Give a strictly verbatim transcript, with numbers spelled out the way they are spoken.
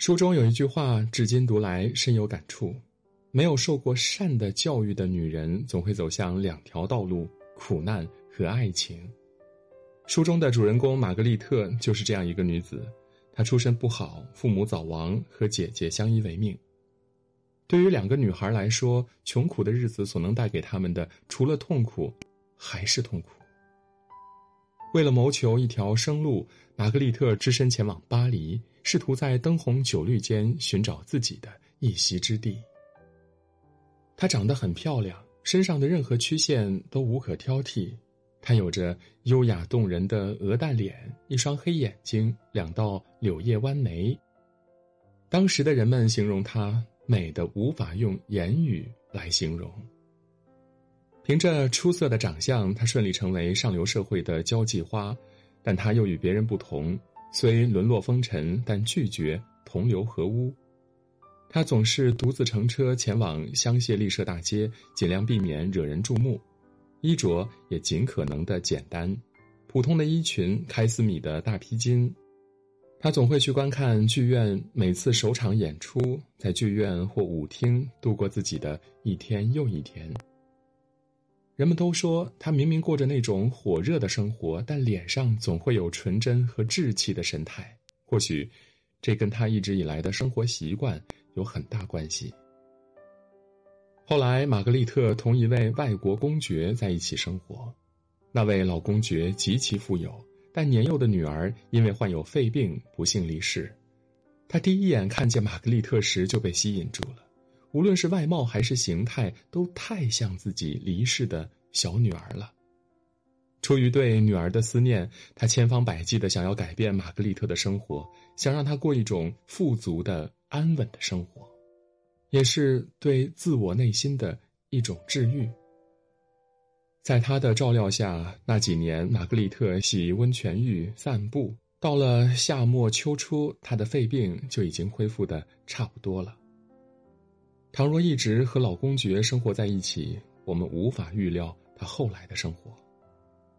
书中有一句话至今读来深有感触，没有受过善的教育的女人总会走向两条道路，苦难和爱情。书中的主人公玛格丽特就是这样一个女子，她出身不好，父母早亡，和姐姐相依为命。对于两个女孩来说，穷苦的日子所能带给她们的，除了痛苦，还是痛苦。为了谋求一条生路，玛格丽特只身前往巴黎，试图在灯红酒绿间寻找自己的一席之地。她长得很漂亮，身上的任何曲线都无可挑剔。她有着优雅动人的鹅蛋脸，一双黑眼睛，两道柳叶弯眉。当时的人们形容她美得无法用言语来形容。凭着出色的长相，她顺利成为上流社会的交际花，但她又与别人不同，虽沦落风尘，但拒绝同流合污。她总是独自乘车前往香榭丽舍大街，尽量避免惹人注目，衣着也尽可能的简单，普通的衣裙，开司米的大披巾。她总会去观看剧院每次首场演出，在剧院或舞厅度过自己的一天又一天。人们都说她明明过着那种火热的生活，但脸上总会有纯真和稚气的神态，或许这跟她一直以来的生活习惯有很大关系。后来玛格丽特同一位外国公爵在一起生活，那位老公爵极其富有，但年幼的女儿因为患有肺病不幸离世。他第一眼看见玛格丽特时就被吸引住了，无论是外貌还是形态，都太像自己离世的小女儿了。出于对女儿的思念，他千方百计地想要改变玛格丽特的生活，想让她过一种富足的安稳的生活，也是对自我内心的一种治愈。在他的照料下，那几年玛格丽特洗温泉浴、散步，到了夏末秋初，她的肺病就已经恢复得差不多了。倘若一直和老公爵生活在一起，我们无法预料她后来的生活。